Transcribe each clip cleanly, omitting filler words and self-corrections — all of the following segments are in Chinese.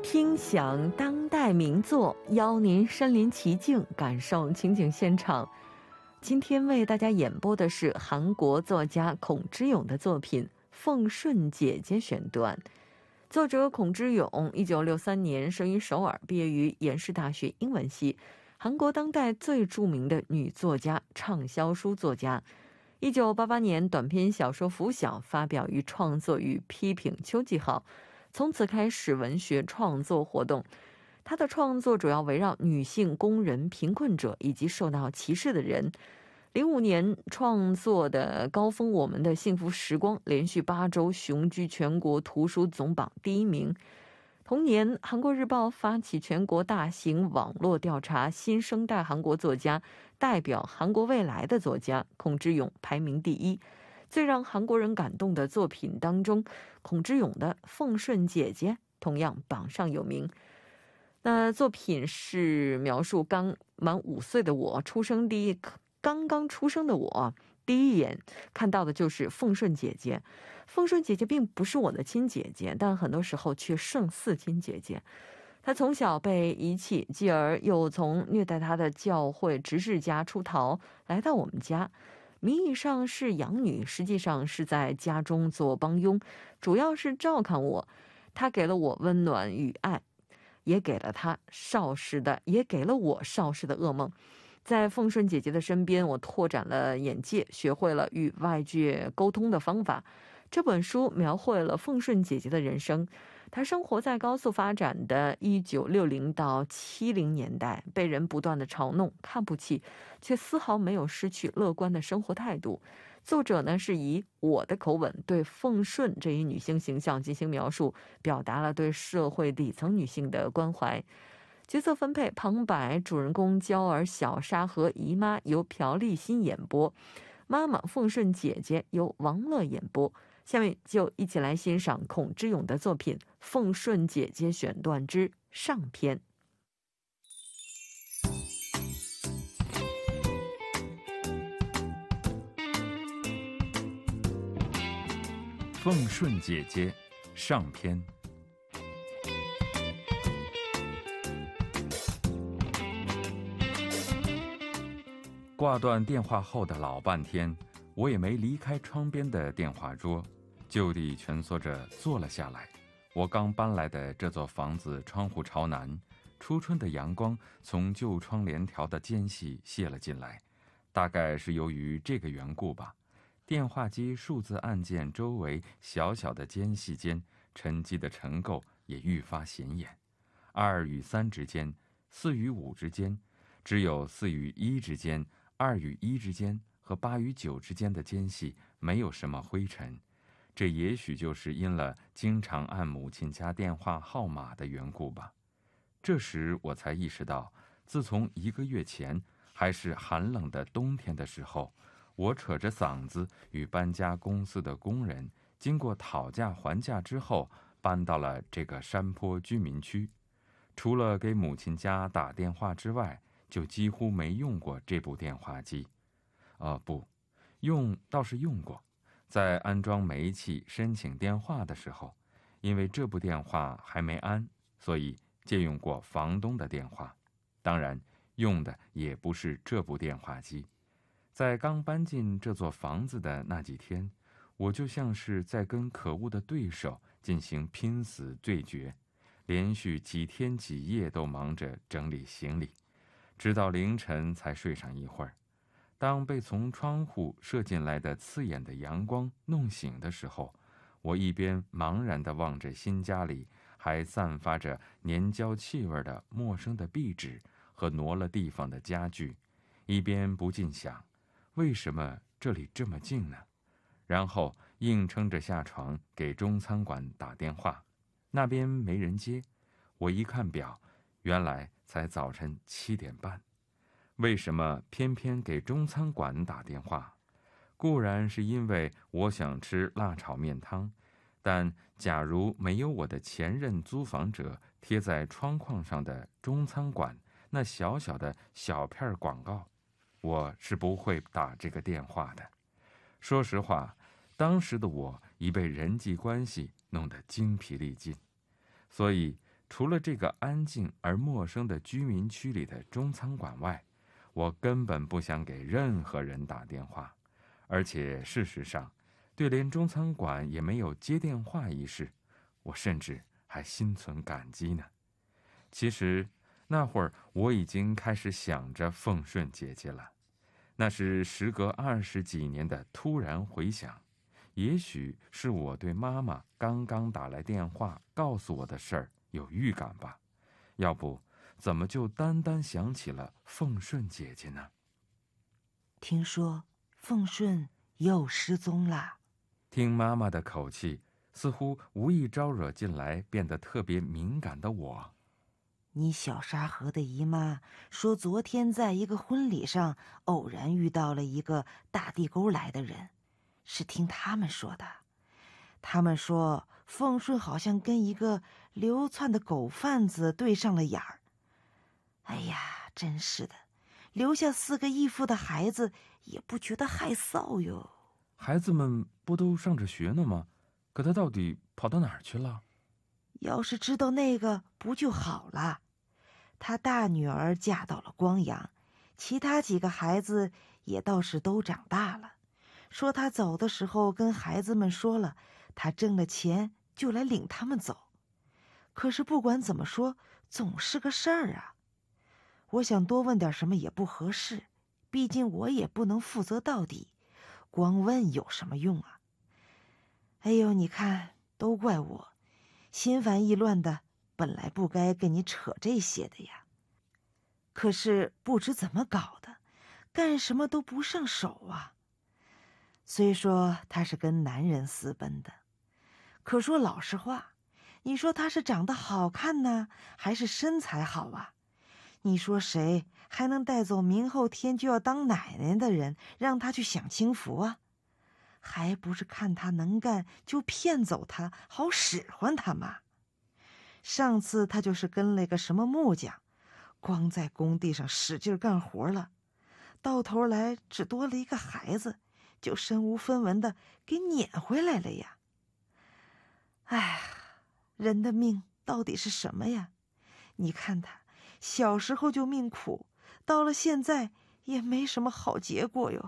听响当代名作，邀您身临其境，感受情景现场。今天为大家演播的是韩国作家孔之勇的作品《奉顺姐姐》选段。作者孔之勇1963年生于首尔，毕业于延世大学英文系，韩国当代最著名的女作家、畅销书作家。1988年短篇小说《拂晓》发表于《创作与批评》秋季号，从此开始文学创作活动。他的创作主要围绕女性、工人、贫困者以及受到歧视的人。05年创作的高峰《我们的幸福时光》连续8周雄居全国图书总榜第1名。同年，韩国日报发起全国大型网络调查新生代韩国作家，代表韩国未来的作家，孔之勇排名第1。最让韩国人感动的作品当中，孔之勇的《奉顺姐姐》同样榜上有名。那作品是描述刚满5岁的我，刚刚出生的我，第一眼看到的就是奉顺姐姐。奉顺姐姐并不是我的亲姐姐，但很多时候却胜似亲姐姐。她从小被遗弃，继而又从虐待她的教会执事家出逃，来到我们家。名义上是养女，实际上是在家中做帮佣，主要是照看我。她给了我温暖与爱，也给了我少时的噩梦。在奉顺姐姐的身边，我拓展了眼界，学会了与外界沟通的方法。这本书描绘了奉顺姐姐的人生。她生活在高速发展的1960到70年代，被人不断的嘲弄、看不起，却丝毫没有失去乐观的生活态度。作者呢，是以我的口吻对奉顺这一女性形象进行描述，表达了对社会底层女性的关怀。角色分配：旁白主人公娇儿、小沙和姨妈由朴立新演播，妈妈奉顺姐姐由王乐演播。下面就一起来欣赏孔之勇的作品《奉顺姐姐》选段之上篇。 奉顺姐姐上篇。挂断电话后的老半天，我也没离开窗边的电话桌，就地蜷缩着坐了下来。我刚搬来的这座房子窗户朝南，初春的阳光从旧窗帘条的间隙泄了进来，大概是由于这个缘故吧。电话机数字按键周围小小的间隙间沉积的尘垢也愈发显眼。2与3之间，4与5之间，只有4与1之间、2与1之间和8与9之间的间隙没有什么灰尘。这也许就是因了经常按母亲家电话号码的缘故吧。这时我才意识到，自从1个月前还是寒冷的冬天的时候，我扯着嗓子与搬家公司的工人经过讨价还价之后，搬到了这个山坡居民区。除了给母亲家打电话之外，就几乎没用过这部电话机。不，用倒是用过，在安装煤气申请电话的时候，因为这部电话还没安，所以借用过房东的电话。当然，用的也不是这部电话机。在刚搬进这座房子的那几天，我就像是在跟可恶的对手进行拼死对决，连续几天几夜都忙着整理行李，直到凌晨才睡上一会儿。当被从窗户射进来的刺眼的阳光弄醒的时候，我一边茫然地望着新家里还散发着粘胶气味的陌生的壁纸和挪了地方的家具，一边不禁想，为什么这里这么静呢？然后硬撑着下床给中餐馆打电话，那边没人接。我一看表，原来才早晨7点半。为什么偏偏给中餐馆打电话？固然是因为我想吃辣炒面汤，但假如没有我的前任租房者贴在窗框上的中餐馆那小小的小片广告，我是不会打这个电话的。说实话，当时的我已被人际关系弄得精疲力尽，所以除了这个安静而陌生的居民区里的中餐馆外，我根本不想给任何人打电话，而且事实上，对连中餐馆也没有接电话一事，我甚至还心存感激呢。其实那会儿我已经开始想着凤顺姐姐了，那是时隔20几年的突然回想，也许是我对妈妈刚刚打来电话告诉我的事儿有预感吧，要不怎么就单单想起了凤顺姐姐呢？ 听说凤顺又失踪了。 听妈妈的口气，似乎无意招惹进来变得特别敏感的我。 你小沙河的姨妈说，昨天在一个婚礼上偶然遇到了一个大地沟来的人，是听他们说的。他们说凤顺好像跟一个流窜的狗贩子对上了眼儿。哎呀，真是的，留下4个义父的孩子也不觉得害臊哟。 孩子们不都上着学呢吗？可他到底跑到哪儿去了？ 要是知道那个不就好了。他大女儿嫁到了光阳，其他几个孩子也倒是都长大了。说他走的时候跟孩子们说了，他挣了钱就来领他们走。可是不管怎么说，总是个事儿啊。我想多问点什么也不合适，毕竟我也不能负责到底，光问有什么用啊？哎呦，你看，都怪我，心烦意乱的，本来不该跟你扯这些的呀。可是不知怎么搞的，干什么都不上手啊。虽说他是跟男人私奔的，可说老实话，你说他是长得好看呢，还是身材好啊？你说谁还能带走明后天就要当奶奶的人，让他去享清福啊？还不是看他能干就骗走他，好使唤他嘛。上次他就是跟了个什么木匠，光在工地上使劲干活了，到头来只多了一个孩子，就身无分文的给撵回来了呀。哎，人的命到底是什么呀？你看他小时候就命苦，到了现在也没什么好结果哟。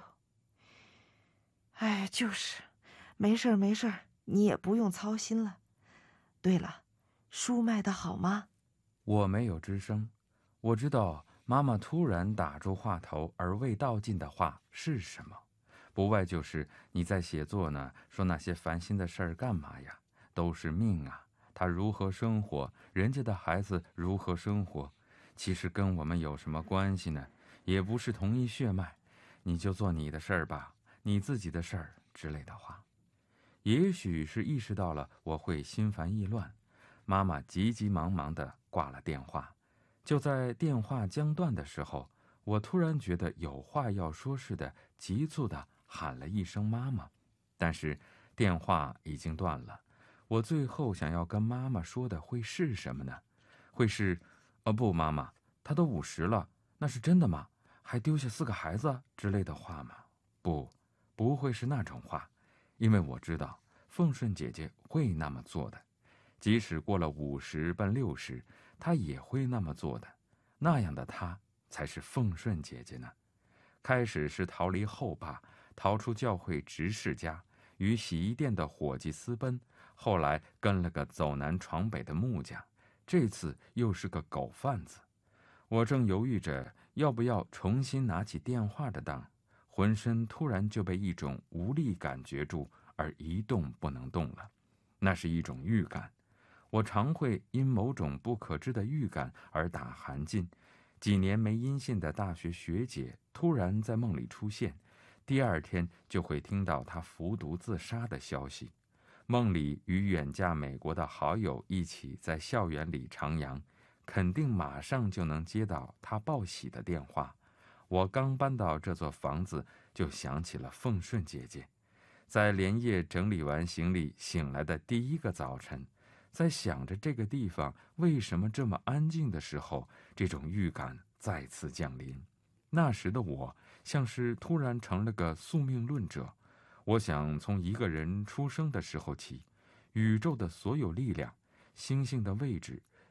哎，就是，没事儿没事儿，你也不用操心了。对了，书卖得好吗？ 我没有吱声。我知道妈妈突然打住话头而未道尽的话是什么，不外就是你在写作呢，说那些烦心的事儿干嘛呀？都是命啊，他如何生活，人家的孩子如何生活，其实跟我们有什么关系呢？也不是同一血脉，你就做你的事儿吧，你自己的事儿之类的话。也许是意识到了我会心烦意乱，妈妈急急忙忙地挂了电话。就在电话将断的时候，我突然觉得有话要说似的，急促地喊了一声妈妈。但是电话已经断了，我最后想要跟妈妈说的会是什么呢？会是不，妈妈，她都50了，那是真的吗？还丢下4个孩子之类的话吗？不会是那种话，因为我知道凤顺姐姐会那么做的，即使过了50奔60，她也会那么做的。那样的她才是凤顺姐姐呢。开始是逃离后爸，逃出教会执事家，与洗衣店的伙计私奔，后来跟了个走南闯北的木匠，这次又是个狗贩子。我正犹豫着要不要重新拿起电话的当，浑身突然就被一种无力感攫住，而一动不能动了。那是一种预感，我常会因某种不可知的预感而打寒噤。几年没音信的大学学姐突然在梦里出现，第2天就会听到她服毒自杀的消息。梦里与远嫁美国的好友一起在校园里徜徉，肯定马上就能接到她报喜的电话。我刚搬到这座房子，就想起了凤顺姐姐。在连夜整理完行李醒来的第1个早晨，在想着这个地方为什么这么安静的时候，这种预感再次降临。那时的我像是突然成了个宿命论者，我想从一个人出生的时候起，宇宙的所有力量、星星的位置、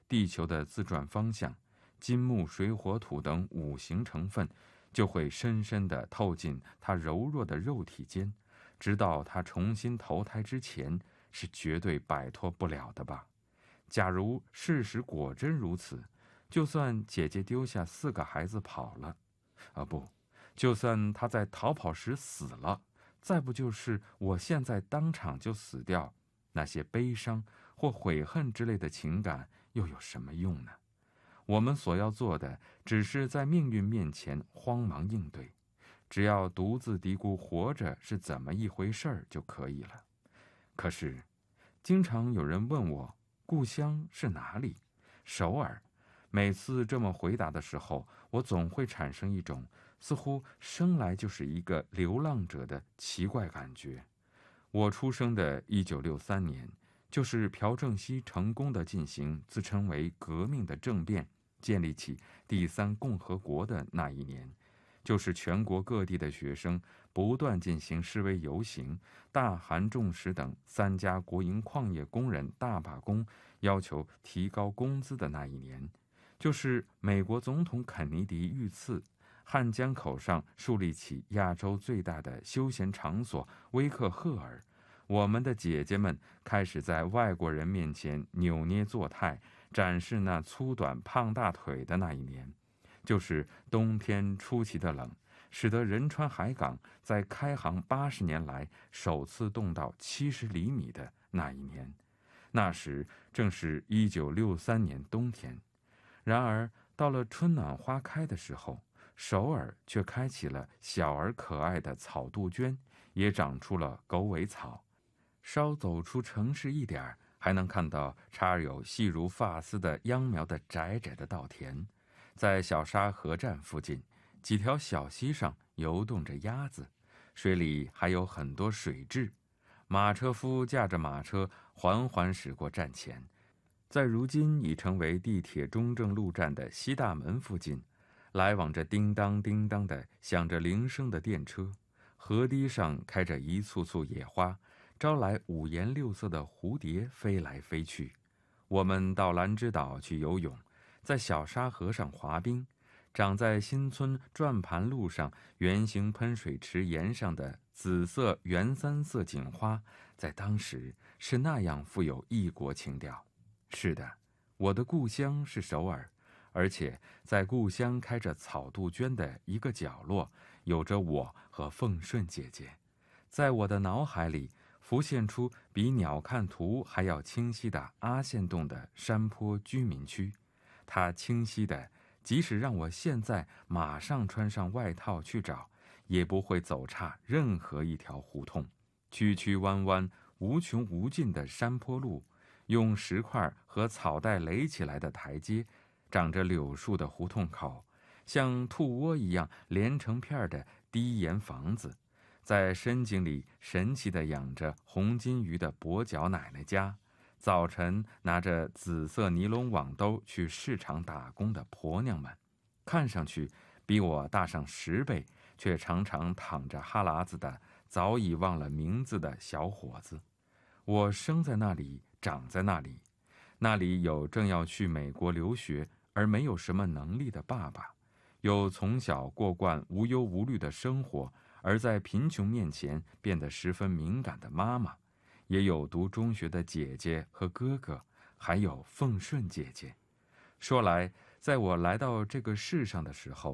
地球的自转方向，金木水火土等五行成分就会深深地透进他柔弱的肉体间，直到他重新投胎之前，是绝对摆脱不了的吧。假如事实果真如此，就算姐姐丢下4个孩子跑了，不，就算她在逃跑时死了，再不就是我现在当场就死掉，那些悲伤或悔恨之类的情感又有什么用呢？我们所要做的，只是在命运面前慌忙应对，只要独自嘀咕活着是怎么一回事儿就可以了。可是，经常有人问我，故乡是哪里？首尔。每次这么回答的时候，我总会产生一种似乎生来就是一个流浪者的奇怪感觉。我出生的1963年，就是朴正熙成功地进行自称为革命的政变，建立起第3共和国的那一年，就是全国各地的学生不断进行示威游行，大韩重实等3家国营矿业工人大罢工，要求提高工资的那一年，就是美国总统肯尼迪遇刺，汉江口上树立起亚洲最大的休闲场所威克赫尔，我们的姐姐们开始在外国人面前扭捏作态，展示那粗短胖大腿的那一年，就是冬天出奇的冷，使得仁川海港在开航80年来首次冻到70厘米的那一年。那时正是1963年冬天。然而到了春暖花开的时候，首尔却开启了小而可爱的草杜鹃，也长出了狗尾草。稍走出城市一点，还能看到插有细如发丝的秧苗的窄窄的稻田。在小沙河站附近，几条小溪上游动着鸭子，水里还有很多水蛭。马车夫驾着马车缓缓驶过站前。在如今已成为地铁中正路站的西大门附近，来往着叮当叮当的响着铃声的电车，河堤上开着一簇簇野花，招来5颜6色的蝴蝶飞来飞去。我们到兰芝岛去游泳，在小沙河上滑冰，长在新村转盘路上圆形喷水池沿上的紫色原3色锦花，在当时是那样富有异国情调。是的，我的故乡是首尔，而且在故乡开着草杜鹃的一个角落，有着我和凤顺姐姐。在我的脑海里浮现出比鸟瞰图还要清晰的阿线洞的山坡居民区，它清晰的，即使让我现在马上穿上外套去找，也不会走差任何一条胡同。曲曲弯弯、无穷无尽的山坡路，用石块和草带垒起来的台阶，长着柳树的胡同口，像兔窝一样连成片的低檐房子，在深井里神奇地养着红金鱼的跛脚奶奶家，早晨拿着紫色尼龙网兜去市场打工的婆娘们，看上去比我大上10倍，却常常淌着哈喇子的早已忘了名字的小伙子。我生在那里，长在那里，那里有正要去美国留学而没有什么能力的爸爸，有从小过惯无忧无虑的生活而在贫穷面前变得十分敏感的妈妈，也有读中学的姐姐和哥哥，还有凤顺姐姐。说来，在我来到这个世上的时候，